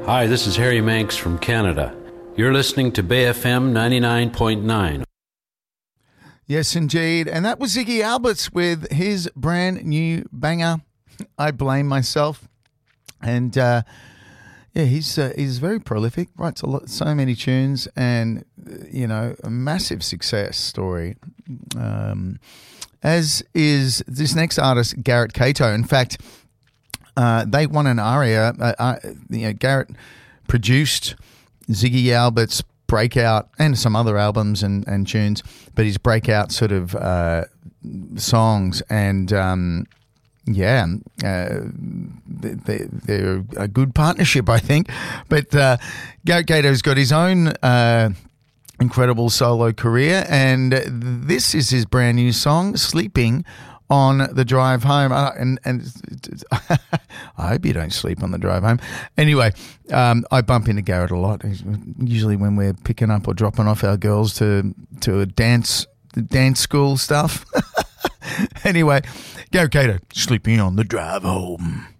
Hi, this is Harry Manx from Canada. You're listening to Bay FM 99.9. Yes, indeed. And that was Ziggy Alberts with his brand new banger, I Blame Myself. And he's very prolific, writes so many tunes, and a massive success story. As is this next artist, Garrett Cato. In fact, they won an ARIA. Garrett produced Ziggy Albert's breakout and some other albums and tunes, but his breakout sort of songs, and they're a good partnership, I think. But Garrett Cato's got his own incredible solo career, and this is his brand new song, Sleeping on the Drive Home. And I hope you don't sleep on the drive home. Anyway, I bump into Garrett a lot, usually when we're picking up or dropping off our girls to a dance school stuff. Anyway, Garrett Cato, Sleeping on the Drive Home.